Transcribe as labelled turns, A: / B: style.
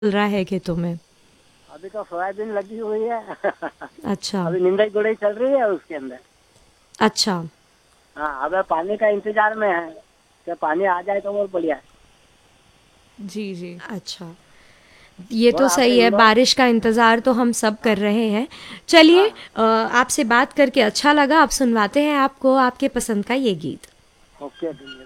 A: चल रहा है खेतों में?
B: अभी तो सोयाबीन लगी हुई है।
A: अच्छा।
B: अभी निंदाई गुड़ाई चल रही है उसके अंदर।
A: अच्छा।
B: हाँ, अब पानी का इंतजार में है कि पानी आ जाए तो बहुत बढ़िया है।
A: जी जी। अच्छा, ये
B: और
A: तो
B: आपके
A: सही है,
B: इंदौर।
A: बारिश का इंतज़ार तो हम सब कर
B: हाँ
A: रहे हैं। चलिए,
B: हाँ।
A: आपसे बात करके अच्छा लगा। अब सुनवाते हैं आपको आपके पसंद का ये गीत।
B: ओके, धन्यवाद।